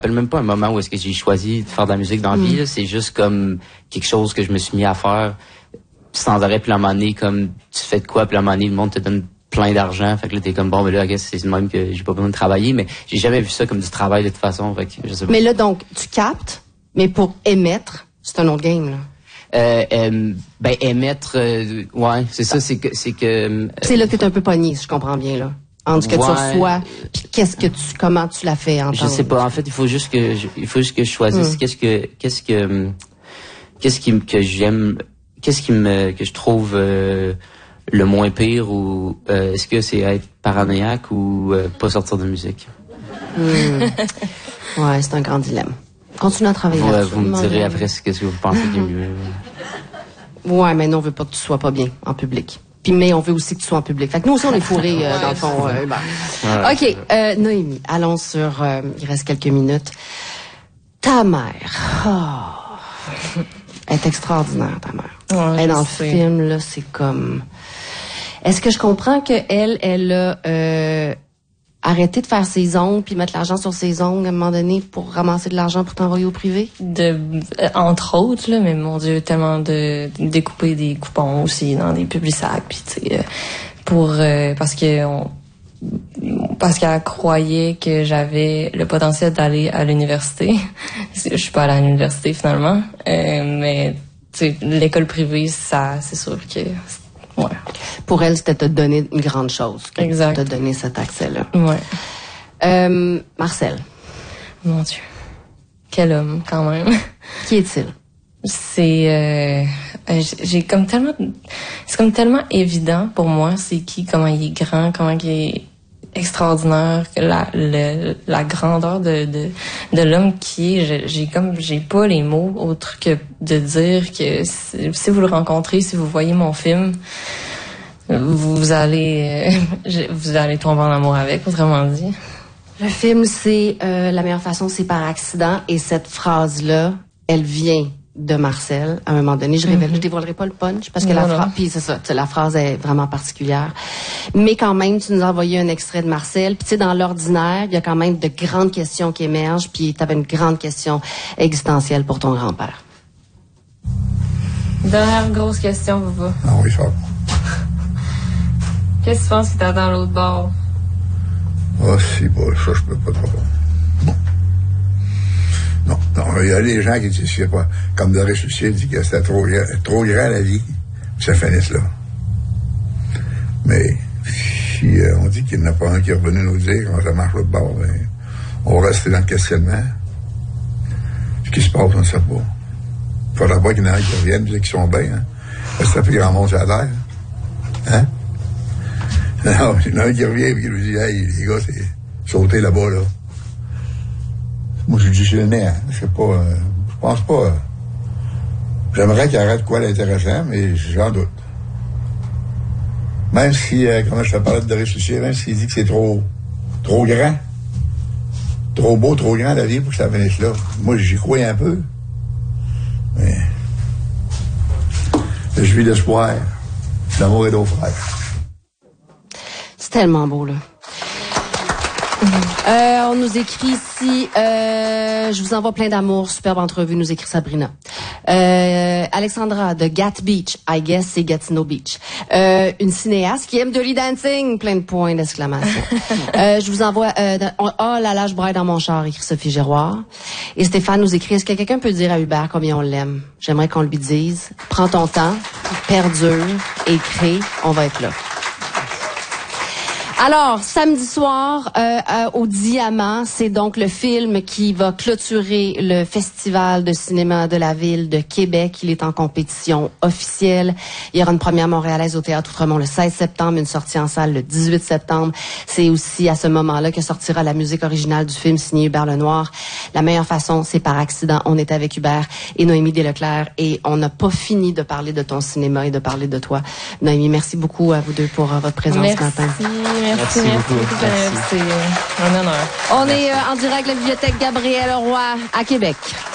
Même pas un moment où est-ce que j'ai choisi de faire de la musique dans la vie, là. C'est juste comme quelque chose que je me suis mis à faire sans arrêt. Puis à un moment donné, comme, tu fais de quoi? Puis à un moment donné, le monde te donne plein d'argent. Fait que là, t'es comme, bon, mais là, c'est le même que j'ai pas besoin de travailler. Mais j'ai jamais vu ça comme du travail de toute façon. Fait que, je sais pas. Mais là, donc, tu captes, mais pour émettre, c'est un autre game, là. Émettre, ouais, c'est ça, c'est que c'est là que t'es un peu pogné, si je comprends bien, là. Entre ce que tu reçois, puis comment tu l'as fait entendre. Je sais pas. En fait, il faut juste que je choisisse que j'aime, que je trouve le moins pire, ou est-ce que c'est être paranoïaque ou pas sortir de musique. Ouais, c'est un grand dilemme. Continue à travailler là-dessus. Vous me direz après ce que vous pensez qui est mieux. Ouais, mais nous, on veut pas que tu sois pas bien en public. Puis, mais on veut aussi que tu sois en public. Fait que nous aussi, on est fourrés, dans le fond. OK, Noémie, allons sur... il reste quelques minutes. Ta mère. Oh. Elle est extraordinaire, ta mère. Ouais, elle, dans le film, là, c'est comme... Est-ce que je comprends qu'elle a arrêté de faire ses ongles puis mettre l'argent sur ses ongles à un moment donné pour ramasser de l'argent pour t'envoyer au privé? Entre autres, là, mais mon Dieu, tellement de découper des coupons aussi dans des publisacs, puis tu sais, parce qu'elle croyait que j'avais le potentiel d'aller à l'université. Je suis pas allée à l'université finalement, mais tu sais, l'école privée, ça, c'est sûr que ouais. Pour elle, c'était te donner une grande chose. Exact. Te donner cet accès-là. Ouais. Marcel. Mon Dieu. Quel homme, quand même. Qui est-il? C'est j'ai comme tellement, c'est comme tellement évident pour moi c'est qui, comment il est grand, comment il est extraordinaire, la grandeur de l'homme qui est. J'ai pas les mots autres que de dire que si vous le rencontrez, si vous voyez mon film, vous allez tomber en amour avec, autrement dit. Le film, c'est la meilleure façon, c'est par accident, et cette phrase-là, elle vient de Marcel. À un moment donné, je dévoilerai pas le punch parce que puis c'est ça, la phrase est vraiment particulière. Mais quand même, tu nous as envoyé un extrait de Marcel. Puis tu sais, dans l'ordinaire, il y a quand même de grandes questions qui émergent. Puis tu avais une grande question existentielle pour ton grand-père. Dernière grosse question, Papa. Ah oui, ça. Qu'est-ce que tu penses qui t'attend à l'autre bord? Ah, si, bon, ça, je peux pas trop. Non, il y a des gens qui disent, je sais pas, comme Doris Lucier dit que c'était trop grand la vie, que ça finisse là. Mais si on dit qu'il n'y en a pas un qui est revenu nous dire comment ça marche l'autre bord, ben, on va rester dans le questionnement. Ce qui se passe, on ne sait pas. Il faudra pas qu'il y en ait un qui revienne et qu'ils sont bien. Hein? Parce que ça fait grand monde sur la terre. Hein? Non, il y en a un qui revient et qui nous dit, hey, les gars, c'est sauter là-bas, là. Moi, je dis, c'est le nez, hein. Je pense pas. J'aimerais qu'il arrête quoi d'intéressant, mais j'en doute. Même si, comment je te parlais de Doris Lucier, même s'il dit que c'est trop grand, trop beau, trop grand la vie pour que ça finisse là. Moi, j'y crois un peu. Mais je vis d'espoir. L'amour est nos frères. C'est tellement beau, là. On nous écrit ici, je vous envoie plein d'amour, superbe entrevue, nous écrit Sabrina. Alexandra de Gat Beach, I guess c'est Gatineau Beach. Une cinéaste qui aime Dirty Dancing, plein de points d'exclamation. Je vous envoie, oh là là, je braille dans mon char, écrit Sophie Giroir. Et Stéphane nous écrit, est-ce que quelqu'un peut dire à Hubert combien on l'aime? J'aimerais qu'on lui dise, prends ton temps, perdure, écris, on va être là. Alors, samedi soir, au Diamant, c'est donc le film qui va clôturer le Festival de cinéma de la ville de Québec. Il est en compétition officielle. Il y aura une première montréalaise au Théâtre Outremont le 16 septembre, une sortie en salle le 18 septembre. C'est aussi à ce moment-là que sortira la musique originale du film signé Hubert Lenoir. La meilleure façon, c'est par accident. On est avec Hubert et Noémie Desleclerc et on n'a pas fini de parler de ton cinéma et de parler de toi. Noémie, merci beaucoup à vous deux pour votre présence ce matin. Merci beaucoup. C'est un honneur. On est en direct de la bibliothèque Gabriel Roy à Québec.